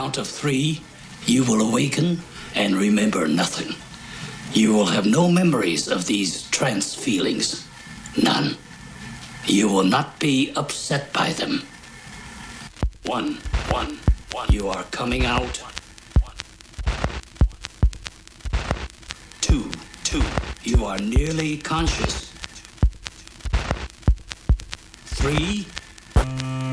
count of 3, you will awaken and remember nothing. You will have no memories of these trance feelings. None. You will not be upset by them. 1. You are coming out. 2. You are nearly conscious. 3.